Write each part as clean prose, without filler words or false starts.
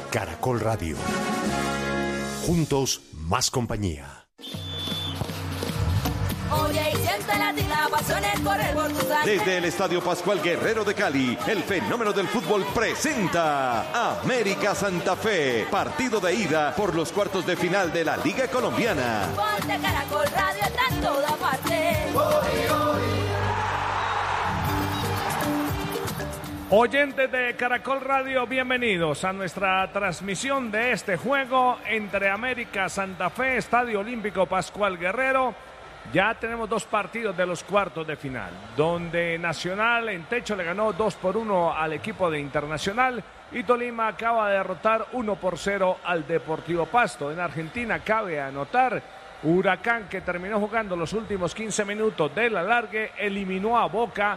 Caracol Radio. Juntos, más compañía. Oye, y siente la pasión es correr por tu sangre. Desde el Estadio Pascual Guerrero de Cali, el fenómeno del fútbol presenta América Santa Fe, partido de ida por los cuartos de final de la Liga Colombiana. Ponte Caracol Radio, está en toda parte. Oyentes de Caracol Radio, bienvenidos a nuestra transmisión de este juego entre América Santa Fe, Estadio Olímpico Pascual Guerrero. Ya tenemos dos partidos de los cuartos de final, donde Nacional en techo le ganó 2-1 al equipo de Internacional y Tolima acaba de derrotar 1-0 al Deportivo Pasto. En Argentina cabe anotar, Huracán, que terminó jugando los últimos 15 minutos del alargue, eliminó a Boca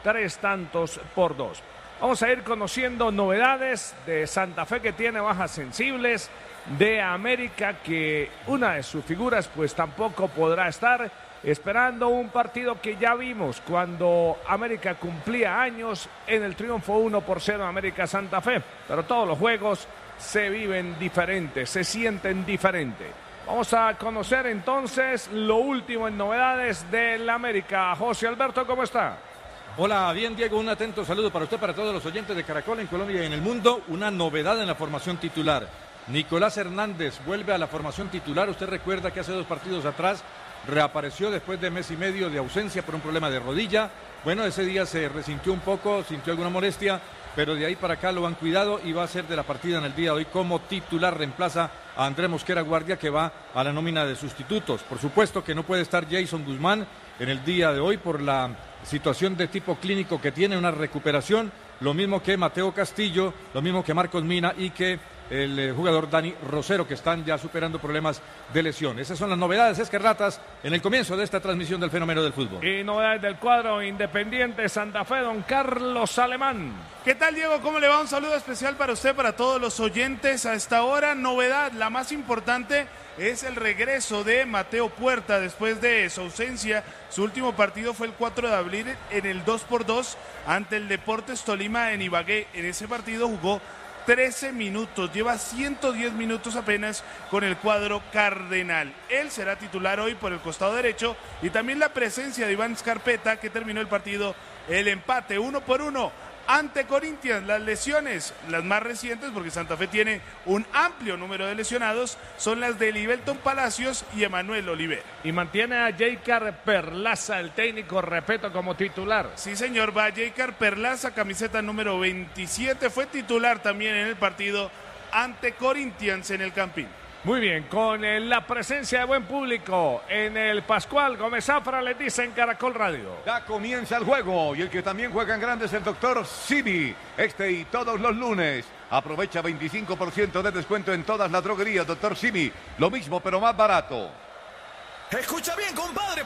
3-2. Vamos a ir conociendo novedades de Santa Fe, que tiene bajas sensibles, de América, que una de sus figuras pues tampoco podrá estar, esperando un partido que ya vimos cuando América cumplía años en el triunfo 1-0 en América Santa Fe, pero todos los juegos se viven diferentes, se sienten diferentes. Vamos a conocer entonces lo último en novedades del América. José Alberto, ¿cómo está? Hola, bien Diego, un atento saludo para usted, para todos los oyentes de Caracol en Colombia y en el mundo. Una novedad en la formación titular. Nicolás Hernández vuelve a la formación titular. Usted recuerda que hace 2 partidos atrás reapareció después de mes y medio de ausencia por un problema de rodilla. Bueno, ese día se resintió un poco, sintió alguna molestia, pero de ahí para acá lo han cuidado y va a ser de la partida en el día de hoy como titular. Reemplaza a Andrés Mosquera Guardia, que va a la nómina de sustitutos. Por supuesto que no puede estar Jason Guzmán en el día de hoy por la situación de tipo clínico que tiene, una recuperación, lo mismo que Mateo Castillo, lo mismo que Marcos Mina y que el jugador Dani Rosero, que están ya superando problemas de lesión. Esas son las novedades escarlatas en el comienzo de esta transmisión del fenómeno del fútbol. Y novedades del cuadro Independiente Santa Fe, don Carlos Alemán. ¿Qué tal, Diego? ¿Cómo le va? Un saludo especial para usted, para todos los oyentes. A esta hora, novedad, la más importante es el regreso de Mateo Puerta después de su ausencia. Su último partido fue el 4 de abril en el 2x2 ante el Deportes Tolima en Ibagué. En ese partido jugó 13 minutos, lleva 110 minutos apenas con el cuadro cardenal. Él será titular hoy por el costado derecho y también la presencia de Iván Scarpeta, que terminó el partido, el empate 1-1 ante Corinthians. Las lesiones, las más recientes, porque Santa Fe tiene un amplio número de lesionados, son las de Libelton Palacios y Emanuel Oliver. Y mantiene a Jeicar Perlaza, el técnico, repito, como titular. Sí, señor, va Jeicar Perlaza, camiseta número 27, fue titular también en el partido ante Corinthians en el Campín. Muy bien, con la presencia de buen público en el Pascual Gómez Zafra, les dicen Caracol Radio. Ya comienza el juego y el que también juega en grande es el doctor Simi. Este y todos los lunes. Aprovecha 25% de descuento en todas las droguerías, doctor Simi. Lo mismo pero más barato. Escucha bien, compadre.